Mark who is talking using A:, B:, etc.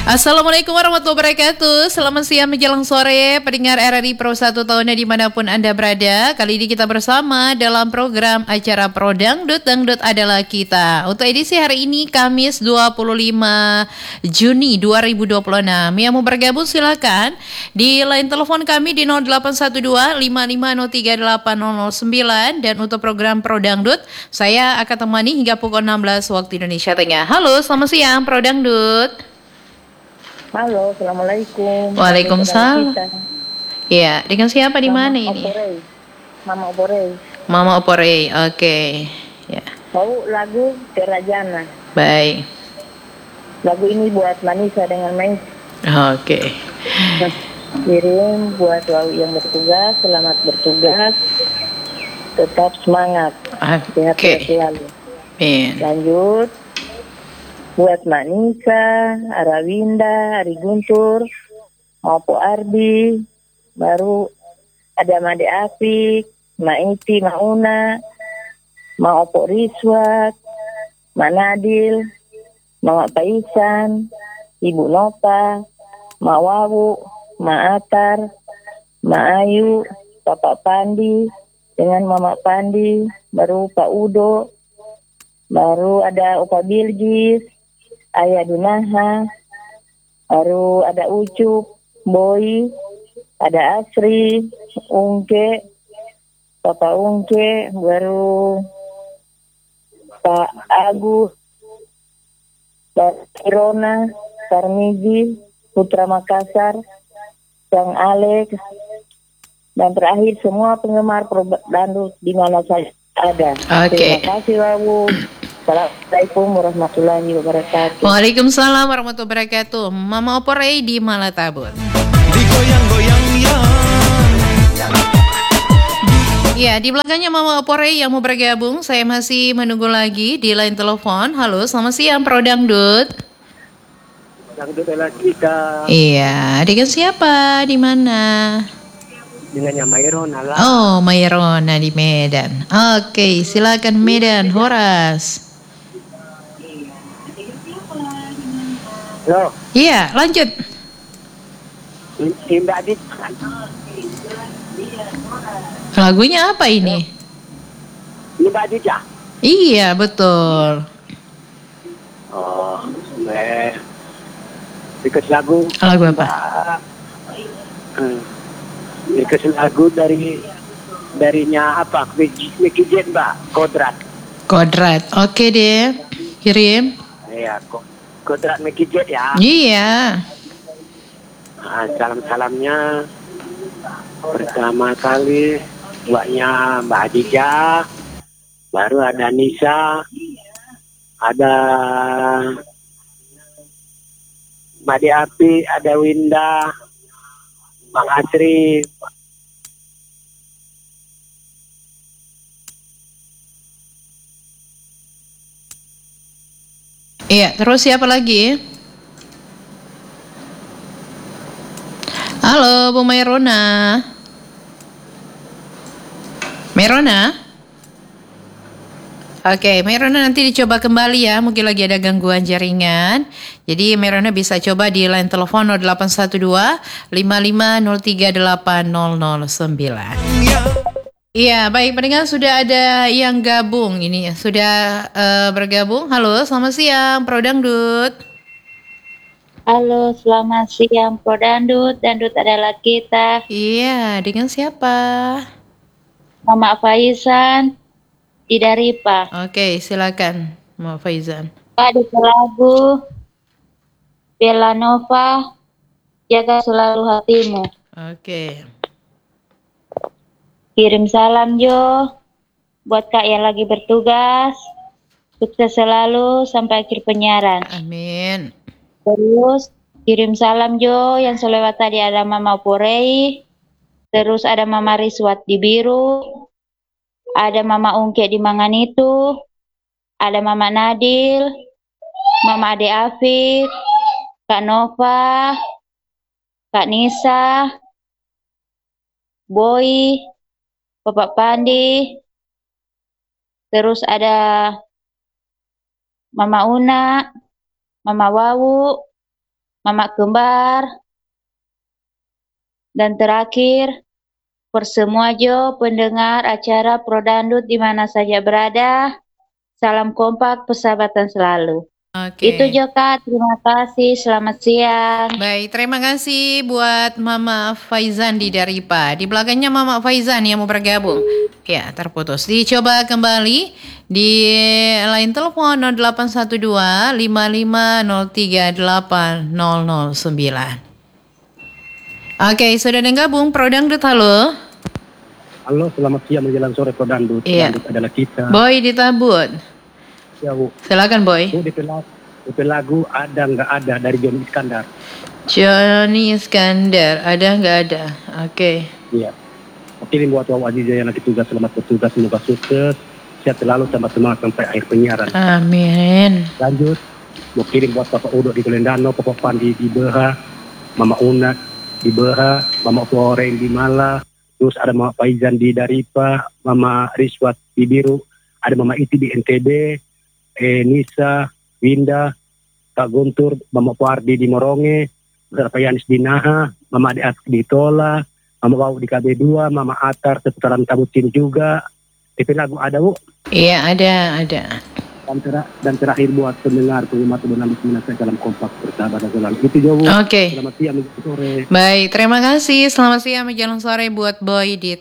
A: Assalamualaikum warahmatullahi wabarakatuh. Selamat siang menjelang sore pendengar RRI Pro 1 tahunnya dimanapun Anda berada. Kali ini kita bersama dalam program acara Pro Dangdut adalah kita. Untuk edisi hari ini Kamis 25 Juni 2026. Yang mau bergabung silakan di line telepon kami di 0812 55038009. Dan untuk program Pro Dangdut saya akan temani hingga pukul 16 waktu Indonesia Tengah. Halo, selamat siang Pro Dangdut.
B: Halo, assalamualaikum.
A: Waalaikumsalam. Ya, dengan siapa di mana ini?
B: Mama Oporei.
A: Mama Oporei, oke. Ya.
B: Tahu lagu Terajana.
A: Baik.
B: Lagu ini buat Manisa dengan Mais.
A: Oke.
B: Kirim buat Wawi yang bertugas, selamat bertugas. Tetap semangat. Sehat selalu. Lanjut. Buat Mak Nisa, Arawinda, Ari Guntur, Mapo Ardi, baru ada Made Afik, Mak Iti, Mak Una, Mak Opo Riswat, Mak Nadil, Mak Paisan, Ibu Nova, Mak Wawu, Mak Atar, Mak Ayu, Bapak Pandi, dengan Mama Pandi, baru Pak Udo, baru ada Opa Bilgis, Ayah Dunaha, baru ada Ucup, Boy, ada Asri, Ungke, Papa Ungke, baru Pak Agus, Irona, Tarmiji, Putra Makassar, Sang Alex, dan terakhir semua penggemar dangdut di mana saja ada. Terima kasih Wawu. Assalamualaikum warahmatullahi wabarakatuh.
A: Waalaikumsalam warahmatullahi wabarakatuh. Mama Oporei di Malatabur.
C: Digoyang-goyang ya.
A: Ya, di belakangnya Mama Oporei yang mau bergabung. Saya masih menunggu lagi di line telepon. Halo, selamat siang Pro Dangdut.
D: Dangdut adalah kita.
A: Iya, dengan siapa? Di mana?
D: Dengannya Mayrona lah.
A: Oh, Mayrona di Medan. Oke, silakan Medan, Horas.
D: Halo.
A: Iya, lanjut.
D: Mbak Adit.
A: Lagunya apa ini?
D: Ini Mbak Adit ya?
A: Iya, betul.
D: Oh, dikasih lagu.
A: Lagu apa?
D: Dikasih lagu darinya apa? Mickey Jet Mbak, Kodrat.
A: Oke deh. Kirim.
D: Iya, Kodrat Mickey Jet ya.
A: Iya.
D: Salam-salamnya pertama kali buatnya Mbak Adija, baru ada Nisa, ada Made Api, ada Winda, Bang Asri.
A: Iya, terus siapa lagi? Halo, Bu Mayrona. Mayrona? Oke, Mayrona nanti dicoba kembali ya. Mungkin lagi ada gangguan jaringan. Jadi Mayrona bisa coba di line telepon 0812 55038009. Iya, baik pendengar, sudah ada yang gabung ini ya, sudah bergabung. Halo, selamat siang Pro Dangdut.
E: Halo, selamat siang Pro Dangdut adalah kita.
A: Iya, dengan siapa?
E: Mama Faizan di Daripa.
A: Oke, silakan Mama Faizan.
E: Pak di lagu Bella Nova, jaga selalu hatimu.
A: Oke.
E: Kirim salam Jo buat Kak yang lagi bertugas. Sukses selalu sampai akhir penyiaran.
A: Amin.
E: Terus kirim salam Jo yang selewat tadi ada Mama Oporei. Terus ada Mama Riswat di Biru. Ada Mama Ungke di Manganitu. Ada Mama Nadil. Mama Ade Afif. Kak Nova. Kak Nisa. Boy. Bapak Pandi, terus ada Mama Una, Mama Wawu, Mama Kembar, dan terakhir for semua Jo pendengar acara Pro Dangdut di mana saja berada. Salam kompak, persahabatan selalu.
A: Oke.
E: Itu Jo Kak, terima kasih, selamat siang.
A: Baik, terima kasih buat Mama Faizan di Daripa. Di belakangnya Mama Faizan yang mau bergabung. Ya, terputus. Dicoba kembali di line telepon 0812 5503 8009. Oke, sudah ada yang gabung Pro Dangdut, halo.
D: Halo, selamat siang menjelang sore Pro Dangdut.
A: Iya.
D: Dangdut adalah kita.
A: Boy di Tabut.
D: Ya, Bu.
A: Silakan Boy.
D: Bu, DP lagu ada nggak ada dari Johnny Iskandar.
A: Johnny Iskandar, ada nggak ada? Oke.
D: Iya. Kirim buat Wawa Aziza yang lagi tugas, selamat bertugas, semoga sukses. Sehat selalu, tambah semangat sampai akhir penyiaran.
A: Amin.
D: Lanjut, mau kirim buat Bapak Udo di Golendano, Bapak Pandi di Beha, Mama Unat di Beha, Mama Floreng di Mala, terus ada Mama Faizan di Daripa, Mama Riswat di Biru, ada Mama Iti di NTB, Nisa, Winda, Kak Guntur, Mama Pardi di Moronge, Bapak Yanis di Naha, Mama Ade di Tola, Mama Wau di KB2, Mama Atar seputaran Tabutin juga. DP lagu ada, Bu?
A: Iya, ada.
D: Dan terakhir buat penggemar Bernadus Minasa dalam kompak persahabatan selalu. Itu jauh.
A: Oke.
D: Selamat siang, sore.
A: Baik, terima kasih. Selamat siang menjelang sore buat Boy di